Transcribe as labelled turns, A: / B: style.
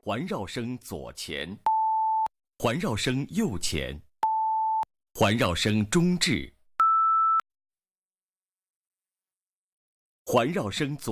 A: 环绕声左前，环绕声右前，环绕声中置，环绕声左。